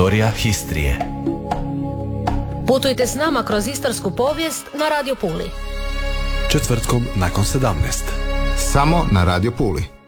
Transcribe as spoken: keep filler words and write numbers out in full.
Istorija Histrije. Putujte s nama kroz istarsku povijest na Radio Puli. Četvrtkom nakon sedamnaest. Samo na Radio Puli.